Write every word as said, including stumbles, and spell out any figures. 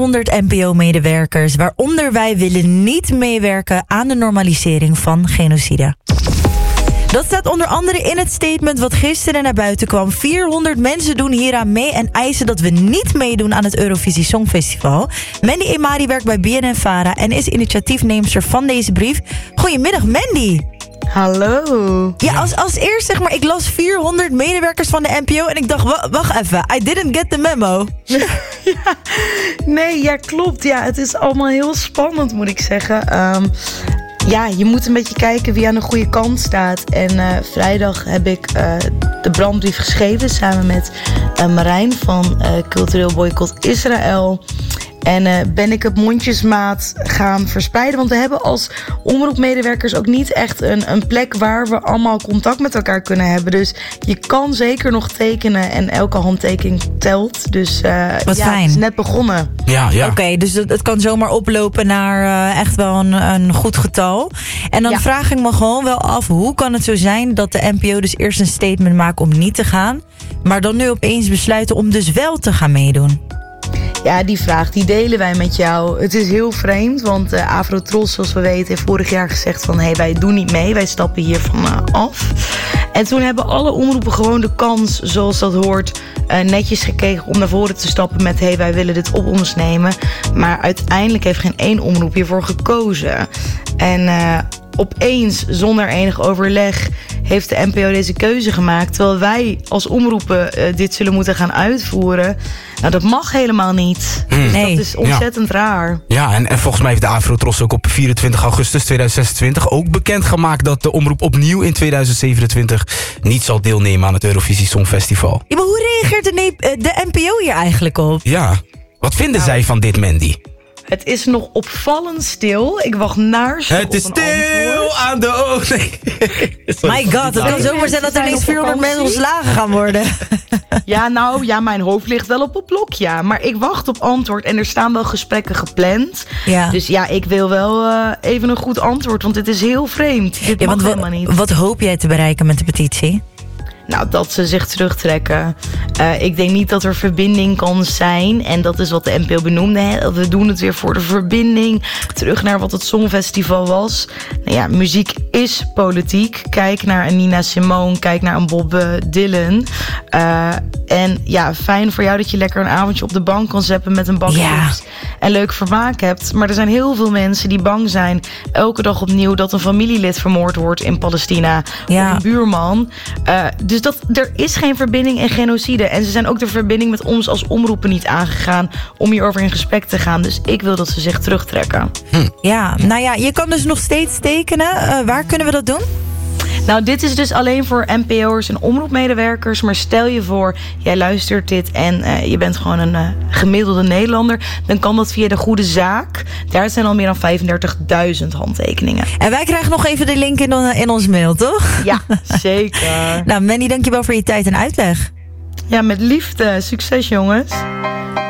vierhonderd N P O-medewerkers, waaronder wij, willen niet meewerken aan de normalisering van genocide. Dat staat onder andere in het statement wat gisteren naar buiten kwam. vierhonderd mensen doen hieraan mee en eisen dat we niet meedoen aan het Eurovisie Songfestival. Mandy Emari werkt bij B N N-Vara en is initiatiefneemster van deze brief. Goedemiddag, Mandy. Hallo. Ja, als, als eerst zeg maar, ik las vierhonderd medewerkers van de N P O en ik dacht, wa- wacht even, I didn't get the memo. Ja, nee, ja, klopt. Ja, het is allemaal heel spannend, moet ik zeggen. Um, ja, je moet een beetje kijken wie aan de goede kant staat. En uh, vrijdag heb ik uh, de brandbrief geschreven samen met uh, Marijn van uh, Cultureel Boycott Israël. En uh, ben ik het mondjesmaat gaan verspreiden. Want we hebben als omroepmedewerkers ook niet echt een, een plek waar we allemaal contact met elkaar kunnen hebben. Dus je kan zeker nog tekenen en elke handtekening telt. Dus uh, Wat ja, fijn. het is net begonnen. Ja, ja. Oké, okay, dus het, het kan zomaar oplopen naar uh, echt wel een, een goed getal. En dan Ja. vraag ik me gewoon wel af, hoe kan het zo zijn dat de N P O dus eerst een statement maakt om niet te gaan, maar dan nu opeens besluiten om dus wel te gaan meedoen? Ja, die vraag die delen wij met jou. Het is heel vreemd, want uh, Afrotros, zoals we weten, heeft vorig jaar gezegd van, hé, hey, wij doen niet mee, wij stappen hiervan uh, af. En toen hebben alle omroepen gewoon de kans, zoals dat hoort, uh, netjes gekregen om naar voren te stappen met, hé, hey, wij willen dit op ons nemen. Maar uiteindelijk heeft geen één omroep hiervoor gekozen. En uh, opeens, zonder enig overleg, heeft de N P O deze keuze gemaakt, terwijl wij als omroepen uh, dit zullen moeten gaan uitvoeren. Nou, dat mag helemaal niet. Mm. Dus Nee. dat is ontzettend ja. raar. Ja, en, en volgens mij heeft de Afrotros ook op vierentwintig augustus tweeduizend zesentwintig ook bekendgemaakt dat de omroep opnieuw in tweeduizend zevenentwintig niet zal deelnemen aan het Eurovisie Songfestival. Ja, maar hoe reageert de, ne- de N P O hier eigenlijk op? Ja, wat vinden Nou, zij van dit, Mandy? Het is nog opvallend stil. Ik wacht naar ze Het is op een stil antwoord. aan de oog. Nee. My god, het kan zomaar zijn dat er ineens vierhonderd mensen ontslagen gaan worden. Ja, nou, ja, mijn hoofd ligt wel op het blok, ja. Maar ik wacht op antwoord en er staan wel gesprekken gepland. Ja. Dus ja, ik wil wel uh, even een goed antwoord, want het is heel vreemd. Dit Ja, mag want helemaal wa- niet. wat hoop jij te bereiken met de petitie? Nou, dat ze zich terugtrekken. Uh, ik denk niet dat er verbinding kan zijn. En dat is wat de N P O benoemde. Hè? We doen het weer voor de verbinding. Terug naar wat het Songfestival was. Nou ja, muziek is politiek. Kijk naar een Nina Simone. Kijk naar een Bob uh, Dylan. Uh, en ja, fijn voor jou dat je lekker een avondje op de bank kan zeppen met een bak Ja. chips en leuk vermaak hebt. Maar er zijn heel veel mensen die bang zijn elke dag opnieuw dat een familielid vermoord wordt in Palestina. Ja. Of een buurman. Uh, dus dat, er is geen verbinding en genocide. En ze zijn ook de verbinding met ons als omroepen niet aangegaan om hierover in gesprek te gaan. Dus ik wil dat ze zich terugtrekken. Ja, nou ja, je kan dus nog steeds tekenen. Uh, waar kunnen we dat doen? Nou, dit is dus alleen voor N P O'ers en omroepmedewerkers. Maar stel je voor, jij luistert dit en uh, je bent gewoon een uh, gemiddelde Nederlander. Dan kan dat via de Goede Zaak. Daar zijn al meer dan vijfendertigduizend handtekeningen. En wij krijgen nog even de link in, on- in ons mail, toch? Ja, zeker. Nou, Mandy, dankjewel voor je tijd en uitleg. Ja, met liefde. Succes, jongens.